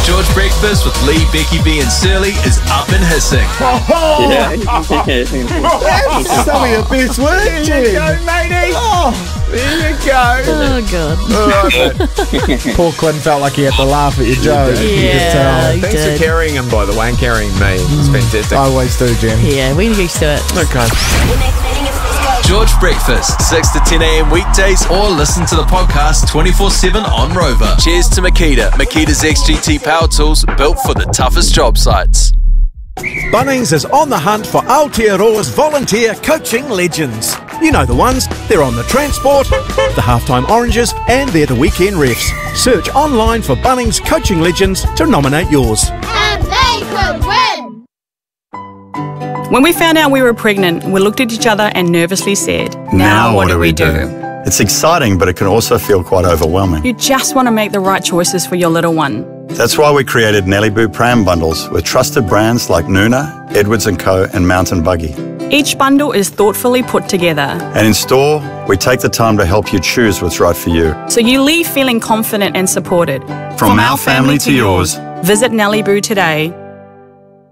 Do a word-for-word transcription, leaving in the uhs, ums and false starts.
George Breakfast with Lee, Becky B and Surly is up and hissing. Oh, Yeah. that's some of your best work, There you go, matey. Oh, There you go. Oh, God. All right, poor Quinn felt like he had to laugh at your joke. You could Yeah, tell. he Thanks did. for carrying him, by the way, and carrying me. It's fantastic. I always do, Jen. Yeah, we're used to it. Okay. George Breakfast, six to ten a.m. weekdays, or listen to the podcast twenty-four seven on Rover. Cheers to Makita. Makita's X G T power tools built for the toughest job sites. Bunnings is on the hunt for Aotearoa's volunteer coaching legends. You know the ones. They're on the transport, the halftime oranges, and they're the weekend refs. Search online for Bunnings coaching legends to nominate yours. And they could win! When we found out we were pregnant, we looked at each other and nervously said, Now what do we do? It's exciting, but it can also feel quite overwhelming. You just want to make the right choices for your little one. That's why we created Nelly Boo Pram bundles with trusted brands like Nuna, Edwards and Co and Mountain Buggy. Each bundle is thoughtfully put together, And in store, we take the time to help you choose what's right for you. so you leave feeling confident and supported. From our family to yours. Visit Nelly Boo today.